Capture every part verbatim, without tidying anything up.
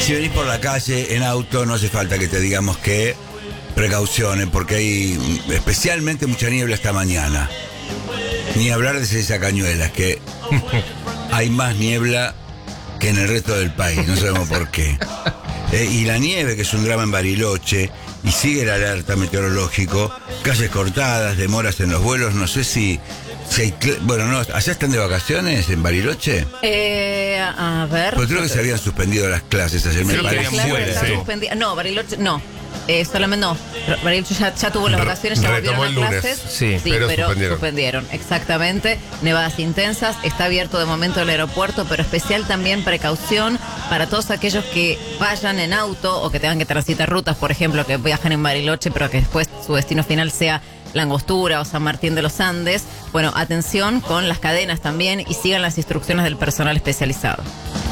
si venís por la calle en auto, no hace falta que te digamos que precauciones, porque hay especialmente mucha niebla esta mañana. Ni hablar de Seis Cañuelas, que hay más niebla que en el resto del país, no sabemos por qué. Eh, y la nieve, que es un drama en Bariloche, y sigue el alerta meteorológico, calles cortadas, demoras en los vuelos, no sé si... si hay cl- bueno, no, ¿allá están de vacaciones en Bariloche? Eh, a ver... Pues creo que se habían suspendido las clases ayer, me Sí, las parece. clases muere, están sí. suspendidas. No, Bariloche, no. Eh, solamente no. Bariloche ya, ya tuvo las Re- vacaciones, ya retomó volvieron a el lunes. clases. Sí, pero, pero suspendieron. suspendieron. Exactamente. Nevadas intensas. Está abierto de momento el aeropuerto, pero especial también precaución para todos aquellos que vayan en auto o que tengan que transitar rutas, por ejemplo, que viajan en Bariloche, pero que después su destino final sea La Angostura o San Martín de los Andes. Bueno, atención con las cadenas también y sigan las instrucciones del personal especializado.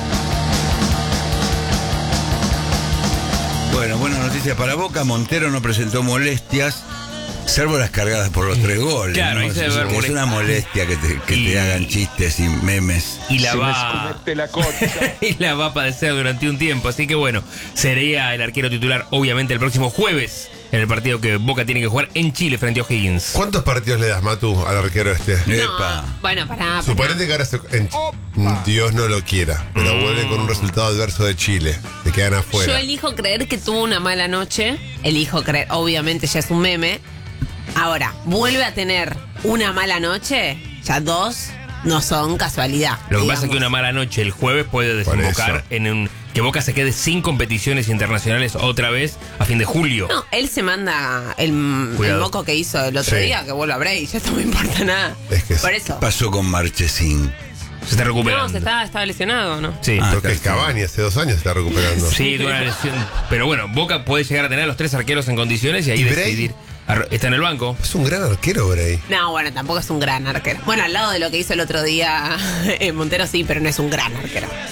Bueno, buena noticia para Boca. Montero no presentó molestias, salvo las cargadas por los tres goles. Claro, ¿no? ahí se es, debe haber es una molestia que te, que Y- te hagan chistes y memes. Y la Se me va escurete la concha. y la va a padecer durante un tiempo. Así que bueno, sería el arquero titular obviamente el próximo jueves en el partido que Boca tiene que jugar en Chile frente a O'Higgins. ¿Cuántos partidos le das, Matu, al arquero este? Epa. No, bueno, pará. Suponete que ahora se- en- Dios no lo quiera, pero vuelve con un resultado adverso de Chile. Se quedan Yo afuera. elijo creer que tuvo una mala noche. Elijo creer, obviamente ya es un meme. Ahora, vuelve a tener una mala noche. Ya dos no son casualidad. Lo que pasa es digamos. que una mala noche el jueves puede Por desembocar eso. en un que Boca se quede sin competiciones internacionales otra vez a fin de julio. No, él se manda el, el Cuidado. moco que hizo el otro Sí. día, que vuelva a Bray. Ya esto no me importa nada. Es que Por sí. eso. Pasó con Marchesín. Se está recuperando. No, se estaba, estaba lesionado, ¿no? Sí. Ah, Porque está Cavani hace dos años se está recuperando. Sí, tuvo una lesión. Pero bueno, Boca puede llegar a tener a los tres arqueros en condiciones y ahí ¿Y Bray? decidir. Arro- Está en el banco. Es un gran arquero, Bray. No, bueno, tampoco es un gran arquero. Bueno, al lado de lo que hizo el otro día eh, Montero sí, pero no es un gran arquero.